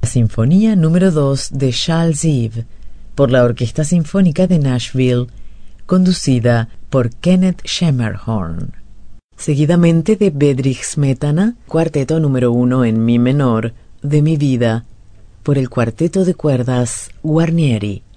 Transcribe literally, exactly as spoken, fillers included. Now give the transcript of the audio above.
Sinfonía número dos de Charles Ives, por la Orquesta Sinfónica de Nashville, conducida por Kenneth Schermerhorn. Seguidamente de Bedřich Smetana, cuarteto número uno en mi menor, de mi vida, por el cuarteto de cuerdas Guarnieri.